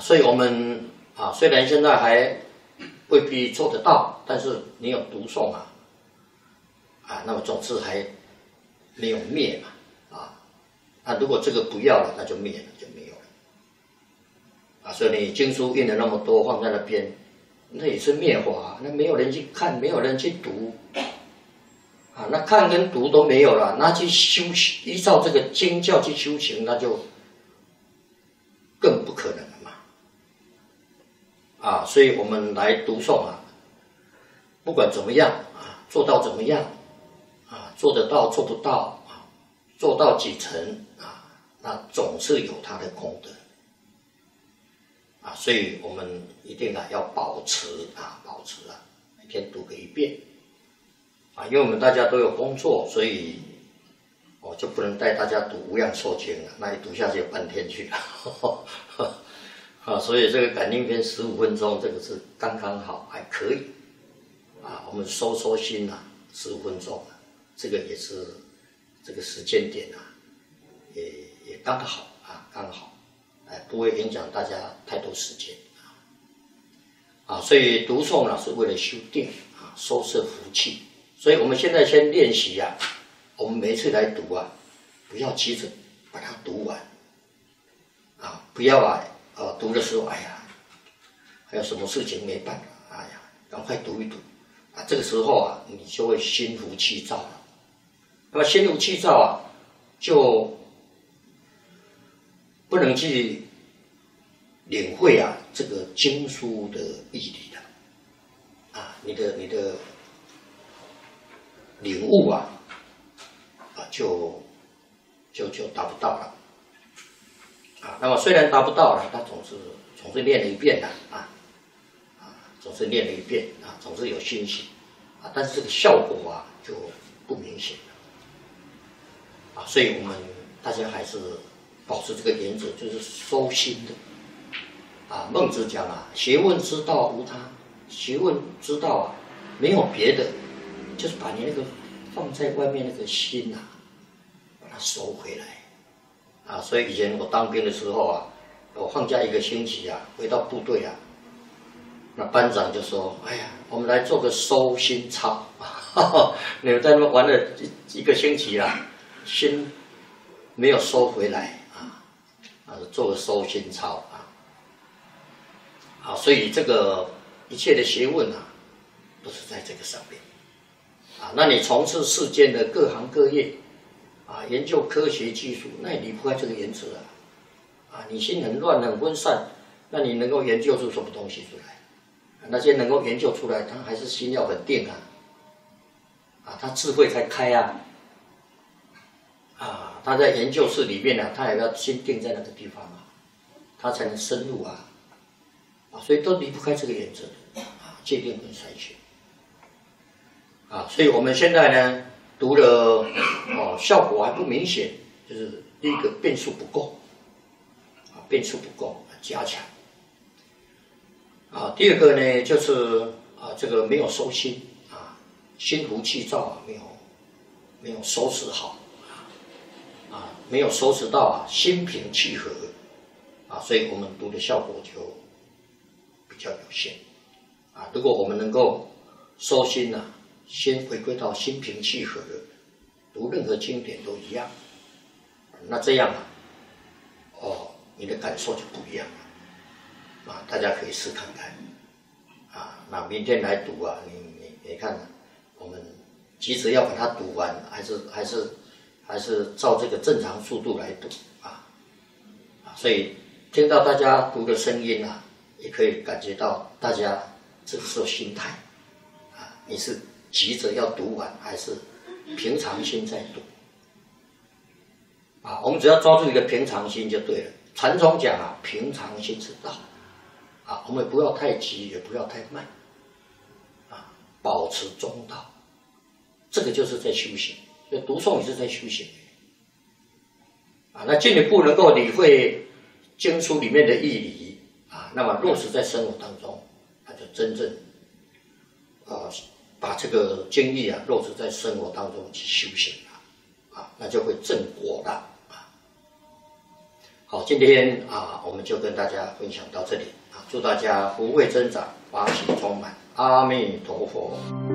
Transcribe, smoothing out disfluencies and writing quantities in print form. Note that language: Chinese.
所以我们虽然现在还未必做得到，但是你有读诵那么总之还没有灭嘛如果这个不要了，那就灭了，就没有了所以你经书印了那么多放在那边，那也是灭法那没有人去看，没有人去读那看跟读都没有了，那去修行，依照这个经教去修行，那就更不可能了嘛所以我们来读诵不管怎么样做到怎么样做得到做不到做到几成那总是有它的功德所以我们一定要保持每天读个1遍因为我们大家都有工作，所以我就不能带大家读无量寿经了，那一读下去有半天去了所以这个感应篇15分钟，这个是刚刚好，还可以我们收心15分钟这个也是这个时间点也刚好刚好不会影响大家太多时间所以读诵是为了修定收摄福气。所以我们现在先练习我们每一次来读不要急着把它读完不要读的时候还有什么事情没办法赶快读一读这个时候你就会心浮气躁了。那么心浮气躁就不能去领会这个经书的义理了你的领悟就达不到了那么虽然达不到了，他总是念了一遍总是念了一遍总是有欣喜但是这个效果就不明显了所以我们大家还是保持这个原则，就是收心的孟子讲学问之道无他，学问之道没有别的，就是把你那个放在外面那个心把它收回来所以以前我当兵的时候我放假1个星期回到部队那班长就说：“哎呀，我们来做个收心操你们在那玩了1个星期心没有收回来做个收心操所以这个一切的学问都是在这个上面那你从事世间的各行各业研究科学技术，那也离不开这个原则你心很乱很分散，那你能够研究出什么东西出来？那些能够研究出来，他还是心要很定他智慧才开他在研究室里面他也要心定在那个地方他才能深入所以都离不开这个原则界定跟筛选所以我们现在呢读了效果还不明显，就是第一个变数不够加强第二个呢就是这个没有收心心浮气躁没有收拾好没有收拾到心平气和所以我们读的效果就比较有限如果我们能够收心先回归到心平气和，读任何经典都一样那这样你的感受就不一样了大家可以试看看那明天来读你看我们急着要把它读完，还是照这个正常速度来读所以听到大家读的声音也可以感觉到大家这个时候心态你是急着要读完，还是平常心在读我们只要抓住一个平常心就对了。禅宗讲平常心是道我们不要太急，也不要太慢保持中道，这个就是在修行。所以读诵也是在修行那进一步能够理会经书里面的义理那么落实在生活当中，那就真正把这个经义落实在生活当中去修行那就会正果了好，今天我们就跟大家分享到这里祝大家福慧增长，法喜充满，阿弥陀佛。